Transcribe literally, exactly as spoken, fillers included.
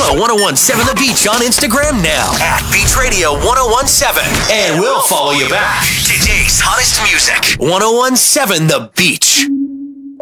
Follow ten seventeen The Beach on Instagram now at Beach Radio ten seventeen, and we'll follow you back. Today's hottest music. ten seventeen The Beach.